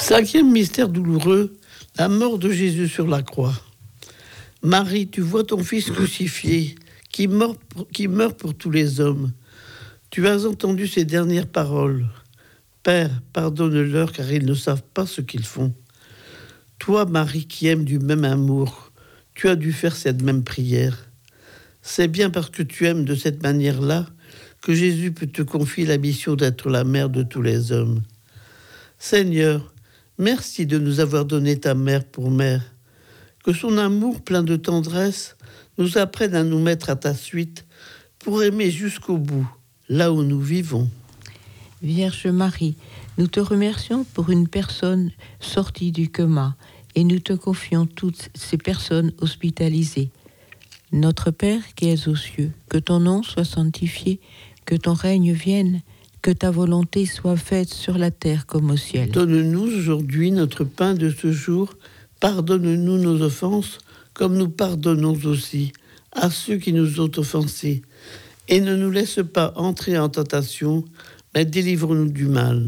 Cinquième mystère douloureux, la mort de Jésus sur la croix. Marie, tu vois ton fils crucifié, qui meurt pour tous les hommes. Tu as entendu ces dernières paroles. Père, pardonne-leur car ils ne savent pas ce qu'ils font. Toi, Marie, qui aimes du même amour, tu as dû faire cette même prière. C'est bien parce que tu aimes de cette manière-là que Jésus peut te confier la mission d'être la mère de tous les hommes. Seigneur, merci de nous avoir donné ta mère pour mère. Que son amour plein de tendresse nous apprenne à nous mettre à ta suite pour aimer jusqu'au bout, là où nous vivons. Vierge Marie, nous te remercions pour une personne sortie du coma et nous te confions toutes ces personnes hospitalisées. Notre Père qui es aux cieux, que ton nom soit sanctifié, que ton règne vienne, que ta volonté soit faite sur la terre comme au ciel. Donne-nous aujourd'hui notre pain de ce jour. Pardonne-nous nos offenses, comme nous pardonnons aussi à ceux qui nous ont offensés. Et ne nous laisse pas entrer en tentation, mais délivre-nous du mal.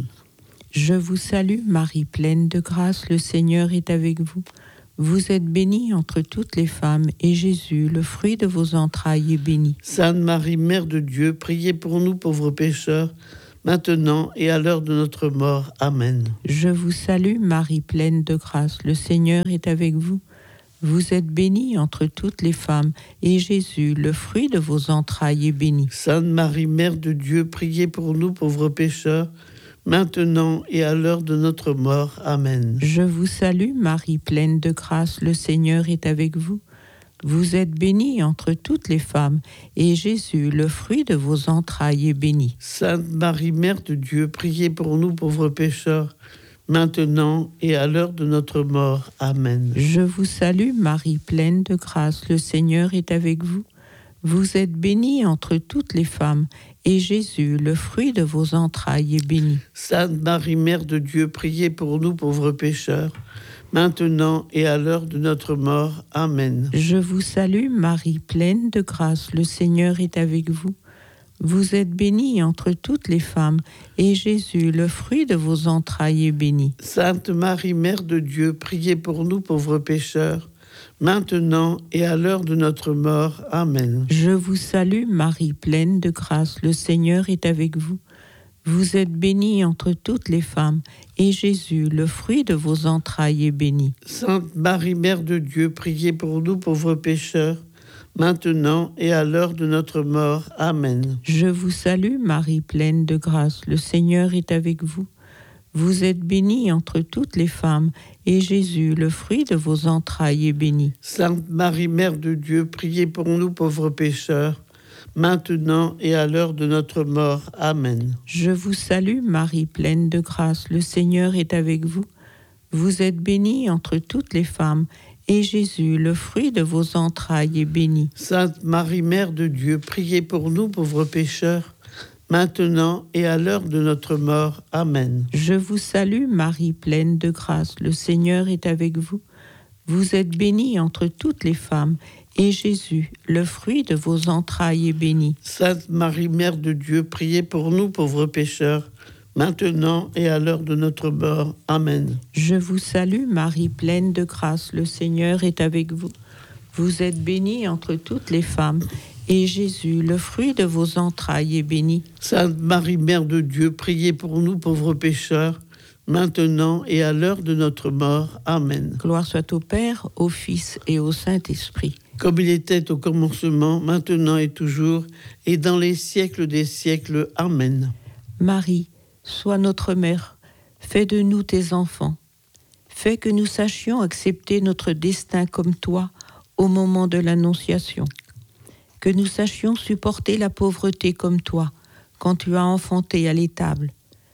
Je vous salue, Marie, pleine de grâce, le Seigneur est avec vous. Vous êtes bénie entre toutes les femmes, et Jésus, le fruit de vos entrailles, est béni. Sainte Marie, Mère de Dieu, priez pour nous pauvres pécheurs, maintenant et à l'heure de notre mort. Amen. Je vous salue, Marie, pleine de grâce, le Seigneur est avec vous. Vous êtes bénie entre toutes les femmes, et Jésus, le fruit de vos entrailles, est béni. Sainte Marie, Mère de Dieu, priez pour nous pauvres pécheurs, maintenant et à l'heure de notre mort. Amen. Je vous salue, Marie, pleine de grâce, le Seigneur est avec vous. Vous êtes bénie entre toutes les femmes, et Jésus, le fruit de vos entrailles, est béni. Sainte Marie, Mère de Dieu, priez pour nous pauvres pécheurs, maintenant et à l'heure de notre mort. Amen. Je vous salue, Marie, pleine de grâce, le Seigneur est avec vous. Vous êtes bénie entre toutes les femmes, et Jésus, le fruit de vos entrailles, est béni. Sainte Marie, Mère de Dieu, priez pour nous pauvres pécheurs, maintenant et à l'heure de notre mort. Amen. Je vous salue, Marie, pleine de grâce, le Seigneur est avec vous. Vous êtes bénie entre toutes les femmes, et Jésus, le fruit de vos entrailles, est béni. Sainte Marie, Mère de Dieu, priez pour nous pauvres pécheurs, maintenant et à l'heure de notre mort. Amen. Je vous salue, Marie, pleine de grâce, le Seigneur est avec vous. Vous êtes bénie entre toutes les femmes, et Jésus, le fruit de vos entrailles, est béni. Sainte Marie, Mère de Dieu, priez pour nous pauvres pécheurs, maintenant et à l'heure de notre mort. Amen. Je vous salue, Marie, pleine de grâce, le Seigneur est avec vous. Vous êtes bénie entre toutes les femmes, et Jésus, le fruit de vos entrailles, est béni. Sainte Marie, Mère de Dieu, priez pour nous pauvres pécheurs, maintenant et à l'heure de notre mort. Amen. Je vous salue, Marie, pleine de grâce, le Seigneur est avec vous. Vous êtes bénie entre toutes les femmes, et Jésus, le fruit de vos entrailles, est béni. Sainte Marie, Mère de Dieu, priez pour nous pauvres pécheurs, maintenant et à l'heure de notre mort. Amen. Je vous salue, Marie, pleine de grâce, le Seigneur est avec vous. Vous êtes bénie entre toutes les femmes, et Jésus, le fruit de vos entrailles, est béni. Sainte Marie, Mère de Dieu, priez pour nous pauvres pécheurs, maintenant et à l'heure de notre mort. Amen. Je vous salue, Marie, pleine de grâce, le Seigneur est avec vous. Vous êtes bénie entre toutes les femmes, et Jésus, le fruit de vos entrailles, est béni. Sainte Marie, Mère de Dieu, priez pour nous pauvres pécheurs, maintenant et à l'heure de notre mort. Amen. Gloire soit au Père, au Fils et au Saint-Esprit. Comme il était au commencement, maintenant et toujours, et dans les siècles des siècles. Amen. Marie, sois notre mère, fais de nous tes enfants. Fais que nous sachions accepter notre destin comme toi au moment de l'Annonciation. Que nous sachions supporter la pauvreté comme toi, quand tu as enfanté à l'étable.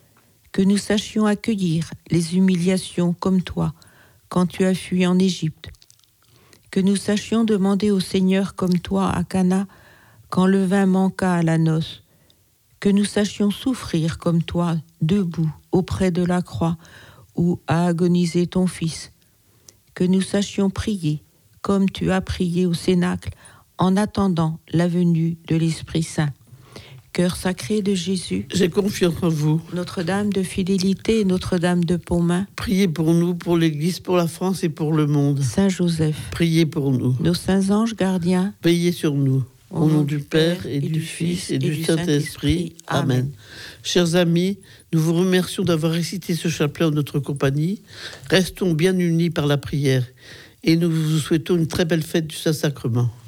Que nous sachions accueillir les humiliations comme toi, quand tu as fui en Égypte. Que nous sachions demander au Seigneur comme toi à Cana, quand le vin manqua à la noce. Que nous sachions souffrir comme toi, debout, auprès de la croix, où a agonisé ton Fils. Que nous sachions prier, comme tu as prié au Cénacle, en attendant la venue de l'Esprit Saint. Cœur sacré de Jésus, j'ai confiance en vous. Notre-Dame de fidélité et Notre-Dame de Pomain, Priez pour nous, pour l'Église, pour la France et pour le monde. Saint Joseph, Priez pour nous. nos saints anges gardiens, Veillez sur nous. Au nom du Père et du Fils et du Saint-Esprit. Amen. Chers amis, nous vous remercions d'avoir récité ce chapelet en notre compagnie. Restons bien unis par la prière et nous vous souhaitons une très belle fête du Saint-Sacrement.